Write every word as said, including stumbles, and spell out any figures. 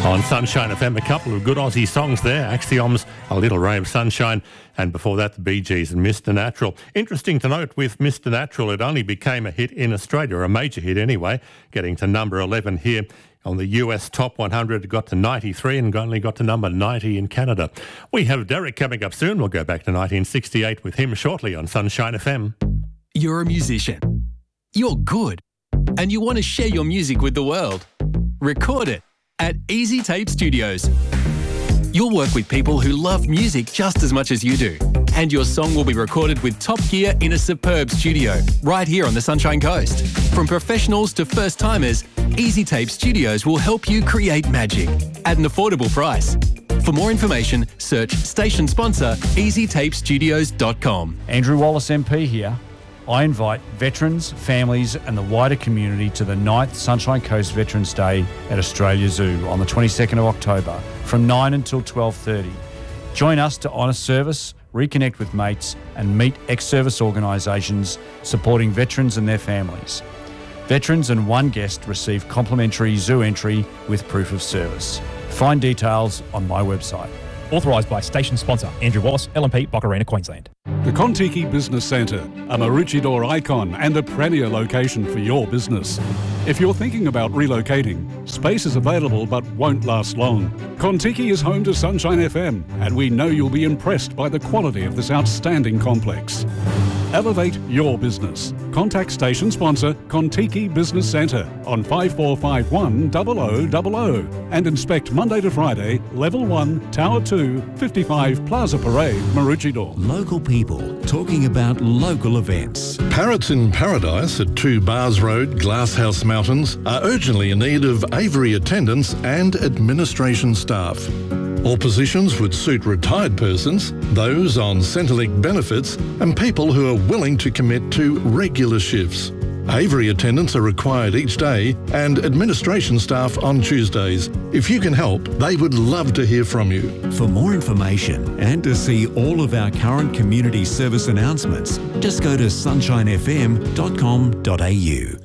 On Sunshine F M, a couple of good Aussie songs there. Axioms, A Little Ray of Sunshine, and before that, the Bee Gees and Mister Natural. Interesting to note, with Mister Natural, it only became a hit in Australia, a major hit anyway, getting to number eleven here. On the U S Top one hundred, it got to ninety-three and only got to number ninety in Canada. We have Derek coming up soon. We'll go back to nineteen sixty-eight with him shortly on Sunshine F M. You're a musician. You're good. And you want to share your music with the world. Record it at Easy Tape Studios. You'll work with people who love music just as much as you do. And your song will be recorded with top gear in a superb studio right here on the Sunshine Coast. From professionals to first-timers, Easy Tape Studios will help you create magic at an affordable price. For more information, search station sponsor easy tape studios dot com. Andrew Wallace M P here. I invite veterans, families and the wider community to the ninth Sunshine Coast Veterans Day at Australia Zoo on the twenty-second of October from nine until twelve thirty. Join us to honour service, reconnect with mates and meet ex-service organisations supporting veterans and their families. Veterans and one guest receive complimentary zoo entry with proof of service. Find details on my website. Authorised by station sponsor Andrew Wallace, L M P, Boccarina, Queensland. The Contiki Business Centre, a Maroochydore icon and a premier location for your business. If you're thinking about relocating, space is available but won't last long. Contiki is home to Sunshine F M, and we know you'll be impressed by the quality of this outstanding complex. Elevate your business. Contact station sponsor Contiki Business Centre on five four five one zero zero zero zero and inspect Monday to Friday, Level one, Tower two, fifty-five Plaza Parade, Maroochydore. Local people talking about local events. Parrots in Paradise at two Bars Road, Glasshouse Mountains are urgently in need of aviary attendants and administration staff. All positions would suit retired persons, those on Centrelink benefits, and people who are willing to commit to regular shifts. Aviary attendants are required each day and administration staff on Tuesdays. If you can help, they would love to hear from you. For more information and to see all of our current community service announcements, just go to sunshine f m dot com dot a u.